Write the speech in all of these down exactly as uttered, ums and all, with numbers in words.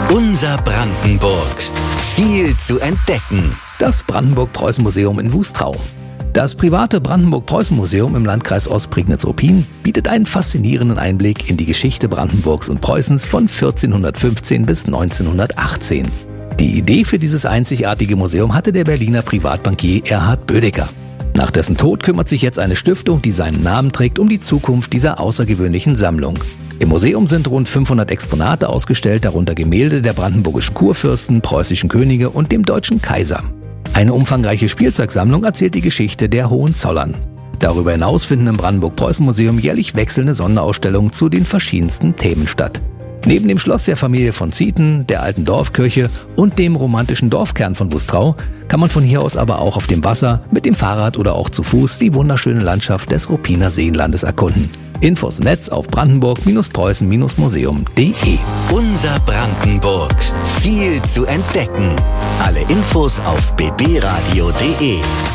Unser Brandenburg. Viel zu entdecken. Das Brandenburg-Preußen-Museum in Wustrau. Das private Brandenburg-Preußen-Museum im Landkreis Ostprignitz-Ruppin bietet einen faszinierenden Einblick in die Geschichte Brandenburgs und Preußens von vierzehnhundertfünfzehn bis neunzehnhundertachtzehn. Die Idee für dieses einzigartige Museum hatte der Berliner Privatbankier Erhard Bödecker. Nach dessen Tod kümmert sich jetzt eine Stiftung, die seinen Namen trägt, um die Zukunft dieser außergewöhnlichen Sammlung. Im Museum sind rund fünfhundert Exponate ausgestellt, darunter Gemälde der brandenburgischen Kurfürsten, preußischen Könige und dem deutschen Kaiser. Eine umfangreiche Spielzeugsammlung erzählt die Geschichte der Hohenzollern. Darüber hinaus finden im Brandenburg-Preußen-Museum jährlich wechselnde Sonderausstellungen zu den verschiedensten Themen statt. Neben dem Schloss der Familie von Zieten, der alten Dorfkirche und dem romantischen Dorfkern von Wustrau kann man von hier aus aber auch auf dem Wasser, mit dem Fahrrad oder auch zu Fuß die wunderschöne Landschaft des Ruppiner Seenlandes erkunden. Infos im Netz auf brandenburg-preußen-museum punkt de. Unser Brandenburg. Viel zu entdecken. Alle Infos auf b b radio punkt de.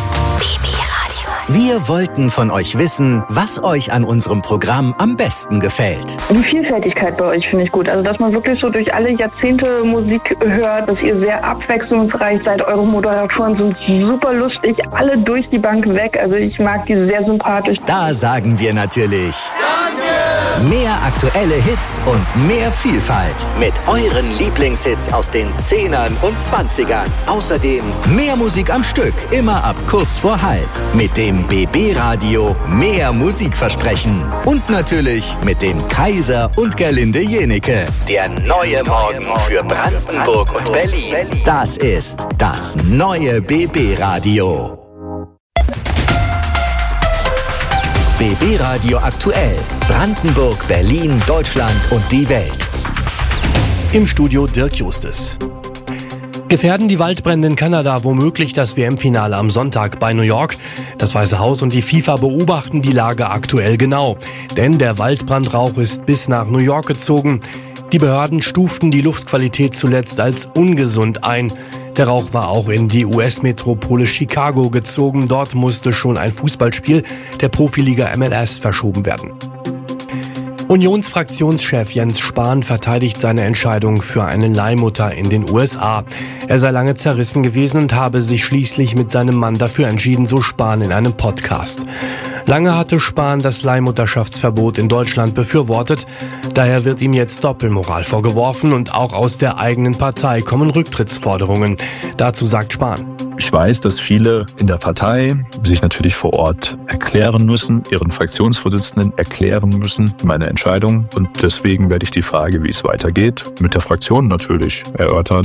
Wir wollten von euch wissen, was euch an unserem Programm am besten gefällt. Die Vielfältigkeit bei euch finde ich gut. Also, dass man wirklich so durch alle Jahrzehnte Musik hört, dass ihr sehr abwechslungsreich seid. Eure Moderatoren sind super lustig, alle durch die Bank weg. Also, ich mag die sehr sympathisch. Da sagen wir natürlich Danke! Mehr aktuelle Hits und mehr Vielfalt mit euren Lieblingshits aus den Zehnern und Zwanzigern. Außerdem mehr Musik am Stück, immer ab kurz vor halb. Mit dem B B-Radio mehr Musikversprechen. Und natürlich mit dem Kaiser und Gerlinde Jenecke. Der neue Morgen für Brandenburg und Berlin. Das ist das neue B B-Radio. B B-Radio aktuell. Brandenburg, Berlin, Deutschland und die Welt. Im Studio Dirk Justus. Gefährden die Waldbrände in Kanada womöglich das W M-Finale am Sonntag bei New York? Das Weiße Haus und die FIFA beobachten die Lage aktuell genau. Denn der Waldbrandrauch ist bis nach New York gezogen. Die Behörden stuften die Luftqualität zuletzt als ungesund ein. Der Rauch war auch in die U S-Metropole Chicago gezogen. Dort musste schon ein Fußballspiel der Profiliga M L S verschoben werden. Unionsfraktionschef Jens Spahn verteidigt seine Entscheidung für eine Leihmutter in den U S A. Er sei lange zerrissen gewesen und habe sich schließlich mit seinem Mann dafür entschieden, so Spahn in einem Podcast. Lange hatte Spahn das Leihmutterschaftsverbot in Deutschland befürwortet. Daher wird ihm jetzt Doppelmoral vorgeworfen und auch aus der eigenen Partei kommen Rücktrittsforderungen. Dazu sagt Spahn: Ich weiß, dass viele in der Partei sich natürlich vor Ort erklären müssen, ihren Fraktionsvorsitzenden erklären müssen, meine Entscheidung. Und deswegen werde ich die Frage, wie es weitergeht, mit der Fraktion natürlich erörtern.